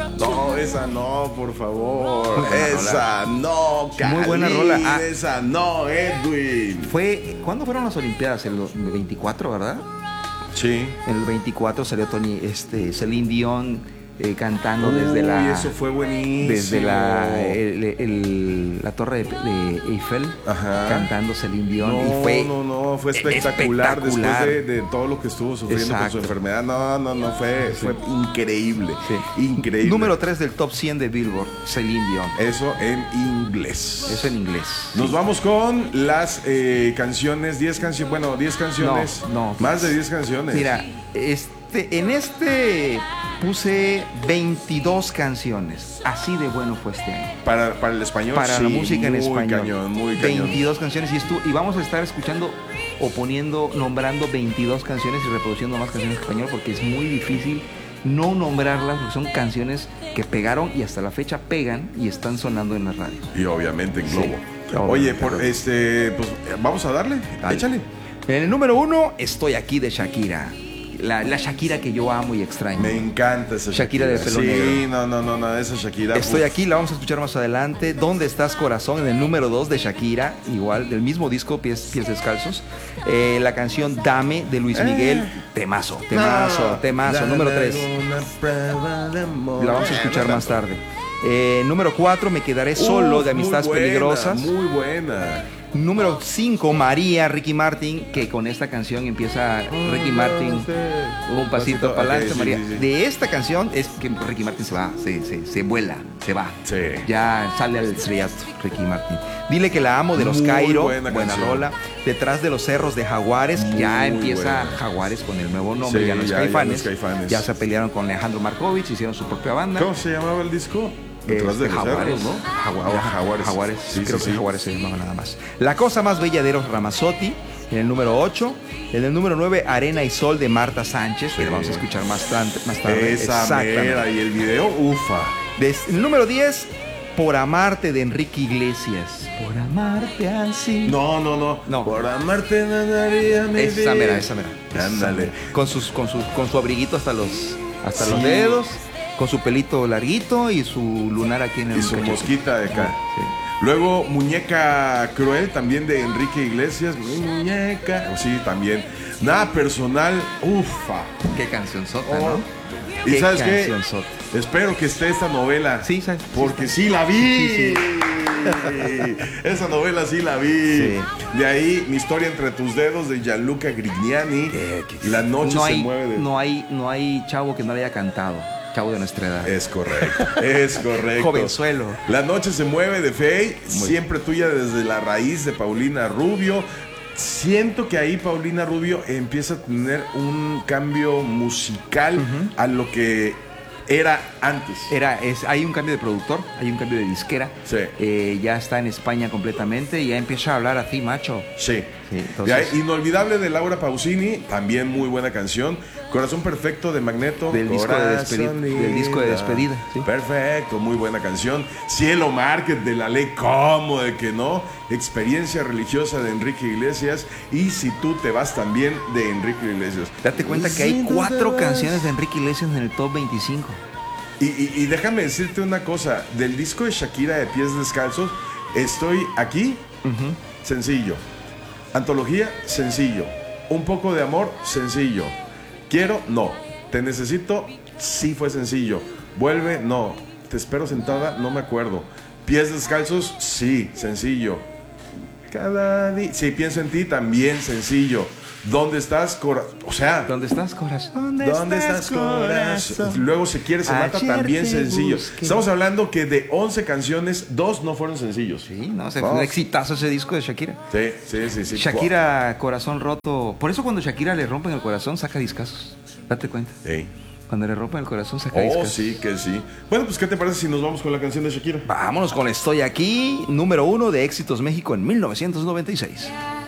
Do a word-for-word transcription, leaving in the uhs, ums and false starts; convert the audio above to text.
No, esa no, por favor. Esa no, Cali. Muy buena rola. Ah, esa no, Edwin. Fue, ¿cuándo fueron las Olimpiadas? El veinticuatro, ¿verdad? Sí. En el veinticuatro salió Tony, este, Celine Dion eh, cantando Uy, desde la. eso fue buenísimo. Desde la, el, el, la torre de, de Eiffel. Ajá. Cantando Celine Dion. No, y fue no, no, fue espectacular, espectacular. Después de, de todo lo que estuvo sufriendo Exacto. con su enfermedad. No, no, no, fue, Sí. fue increíble. Sí. Increíble. Número tres del top cien de Billboard, Celine Dion. Eso en inglés. Eso en inglés. Nos Sí. vamos con las eh, canciones, diez canciones, bueno, diez canciones. No, no. Más de diez canciones. Mira, este, en este puse veintidós canciones. Así de bueno fue este año. Para, para el español, Para sí, la música en muy español. Cañón, muy cañón. veintidós canciones y, estu y vamos a estar escuchando o poniendo, nombrando veintidós canciones y reproduciendo más canciones en español porque es muy difícil no nombrarlas porque son canciones que pegaron y hasta la fecha pegan y están sonando en la radio. Y obviamente en Sí. Globo. Obviamente, Oye, por claro. este, pues vamos a darle. Dale. Échale. En el número uno, Estoy aquí de Shakira. La, la Shakira que yo amo y extraño. Me encanta esa Shakira Shakira. de pelo sí, negro. no, no, no, no, esa Shakira. Estoy uf. aquí, la vamos a escuchar más adelante. ¿Dónde estás, corazón? En el número dos de Shakira, igual, del mismo disco, Pies, Pies Descalzos. Eh, la canción Dame de Luis Miguel. Eh. Temazo, temazo, No. temazo. La- Número la- tres. una prueba de amor. La vamos a escuchar No más tanto. tarde. Eh, número cuatro, Me quedaré solo, Uf, de Amistades muy buena, Peligrosas. Muy buena. Número cinco, María, Ricky Martin, que con esta canción empieza Ricky Martin. Un pasito para adelante, ok, sí, María. sí, sí. De esta canción es que Ricky Martin se va, se, se, se vuela, se va. Sí. Ya sale al estrellato, Ricky Martin. Dile que la amo de los Muy Cairo, buena buena, canción. rola. Detrás de los cerros de Jaguares, Muy ya empieza buena. Jaguares con el nuevo nombre, Sí, ya no es ya- ya no Caifanes. es Caifanes. Ya se pelearon con Alejandro Markovich, hicieron su propia banda. ¿Cómo se llamaba el disco? Detrás de Este, los Jaguares, cerros, ¿no? Jaguares, Ah, Jaguares. Jaguares, Sí, creo sí, que sí. Jaguares se llamaba nada más. La cosa más bella de Eros Ramazzotti, en el número ocho. En el número nueve, Arena y Sol de Marta Sánchez, que Sí. vamos a escuchar más, tarde, más tarde. Esa Exactamente. mera y el video, ufa. Des- en el número diez, Por Amarte de Enrique Iglesias. Por amarte así. No, no, no. No. Por amarte no daría mi Esa vida. mera, esa mera. Ándale. Esa mera. Con, sus, con, sus, con su abriguito hasta los, hasta Sí. los dedos, con su pelito larguito y su lunar aquí en el Y su cachete. mosquita de acá. Sí. Luego, Muñeca Cruel, también de Enrique Iglesias. Mi muñeca. Sí, también. Nada personal, ufa. Qué canción sota, Oh. ¿no? ¿Y Qué sabes qué? canción sota. Espero que esté esta novela. Sí, ¿sabes? Porque sí la vi. Sí, Esa novela sí la vi. Sí. De ahí, Mi historia entre tus dedos de Gianluca Grignani. Eh, que- La noche no se hay, mueve de... no hay, no hay chavo que no le haya cantado. Chavo de nuestra edad. Es correcto, es correcto. Jovenzuelo. La noche se mueve de Fey, siempre tuya desde la raíz de Paulina Rubio. Siento que ahí Paulina Rubio empieza a tener un cambio musical a lo que era antes. Era, es, hay un cambio de productor, hay un cambio de disquera. Sí. Eh, ya está en España completamente y ya empieza a hablar así, macho. Sí. Sí, De entonces, ahí, Inolvidable de Laura Pausini, también muy buena canción. Corazón Perfecto de Magneto. Del disco de despedida- Corazonita. del disco de despedida, sí. Perfecto, muy buena canción. Cielo Market de La Ley, ¿cómo de que no? Experiencia religiosa de Enrique Iglesias. Y Si tú te vas también de Enrique Iglesias. date cuenta que hay Si tú cuatro te vas. canciones de Enrique Iglesias en el top veinticinco. Y, y- y déjame decirte una cosa. Del disco de Shakira de Pies Descalzos, Estoy aquí, sencillo. Antología, sencillo. Un poco de amor, sencillo. Quiero, no. Te necesito, sí fue sencillo. Vuelve, no. Te espero sentada, no me acuerdo. Pies descalzos, sí, sencillo. Cada día, sí, pienso en ti, también sencillo. ¿Dónde estás, corazón? O sea, ¿Dónde estás, corazón? ¿dónde estás, corazón? Luego Se quiere, se mata, Ayer también te sencillo. busqué. Estamos hablando que de once canciones, dos no fueron sencillos. Sí, no, se Dos. fue un exitazo ese disco de Shakira. Sí, sí, sí, sí. Shakira, corazón roto. Por eso cuando Shakira le rompen el corazón, saca discazos. Date cuenta. Sí. Cuando le rompen el corazón, saca Oh, discazos. sí, que sí. Bueno, pues, ¿qué te parece si nos vamos con la canción de Shakira? Vámonos con Estoy aquí, número uno de Éxitos México en mil novecientos noventa y seis.